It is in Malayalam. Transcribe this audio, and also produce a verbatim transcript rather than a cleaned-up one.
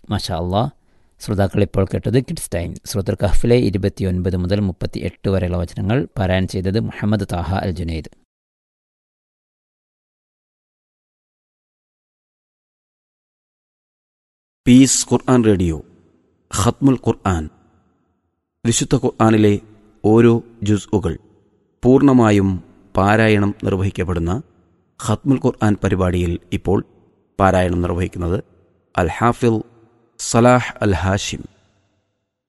മാഷാ അള്ളാഹ്. ശ്രോതാക്കൾ ഇപ്പോൾ കേട്ടത് കിഡ്സ് ടൈം. സൂറത്തുൽ കഹ്ഫിലെ ഇരുപത്തിയൊൻപത് മുതൽ മുപ്പത്തി എട്ട് വരെയുള്ള വചനങ്ങൾ പാരായണം ചെയ്തത് മുഹമ്മദ് താഹ അൽ ജുനൈദ്. പീസ് ഖുർആൻ റേഡിയോ ഖത്മുൽ ഖുർആൻ. വിശുദ്ധ ഖുർആനിലെ ഓരോ ജുസ്ഉകൾ പൂർണ്ണമായും പാരായണം നിർവഹിക്കപ്പെടുന്ന ഖത്മുൽ ഖുർആൻ പരിപാടിയിൽ ഇപ്പോൾ പാരായണം നിർവഹിക്കുന്നത് അൽ ഹാഫിൽ സലാഹ് അൽ ഹാഷിം.